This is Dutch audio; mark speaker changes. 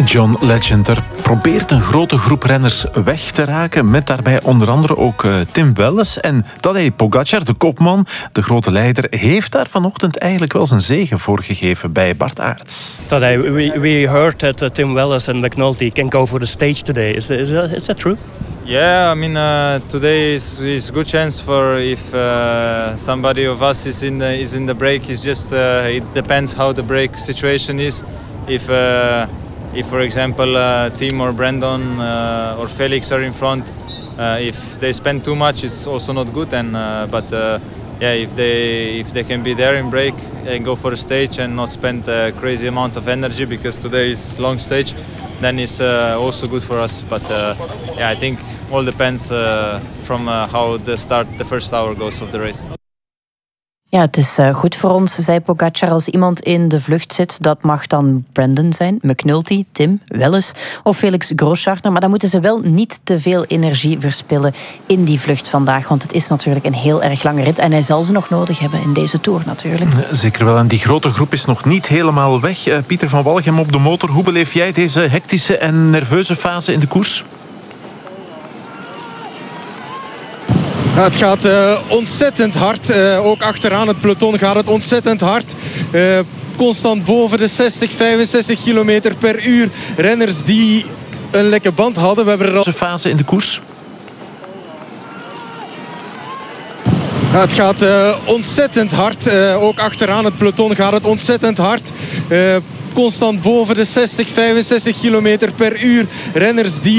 Speaker 1: John Legend probeert een grote groep renners weg te raken, met daarbij onder andere ook Tim Welles. En Tadej Pogačar, de kopman, de grote leider, heeft daar vanochtend eigenlijk wel zijn zegen voor gegeven bij Bart Aerts.
Speaker 2: Tadej, we heard that Tim Welles and McNulty can go for the stage today. Is that true?
Speaker 3: Yeah, I mean, today is a good chance for if somebody of us is in the break. It's just it depends how the break situation is. If for example, Tim or Brandon or Felix are in front, if they spend too much, it's also not good. If they can be there in break and go for a stage and not spend a crazy amount of energy, because today is long stage, then it's also good for us. I think all depends from how the first hour goes of the race.
Speaker 4: Ja, het is goed voor ons, zei Pogačar. Als iemand in de vlucht zit, dat mag dan Brandon zijn, McNulty, Tim, Welles of Felix Großschartner. Maar dan moeten ze wel niet te veel energie verspillen in die vlucht vandaag. Want het is natuurlijk een heel erg lange rit. En hij zal ze nog nodig hebben in deze Tour natuurlijk.
Speaker 1: Zeker wel. En die grote groep is nog niet helemaal weg. Pieter van Walgem op de motor. Hoe beleef jij deze hectische en nerveuze fase in de koers?
Speaker 5: Het gaat ontzettend hard. Ook achteraan het peloton gaat het ontzettend hard. Constant boven de 60, 65 kilometer per uur. Renners die een lekke band hadden. We hebben er al...
Speaker 1: Deze fase in de koers?
Speaker 5: Het gaat ontzettend hard. Ook achteraan het peloton gaat het ontzettend hard. Constant boven de 60, 65 kilometer per uur. Renners die...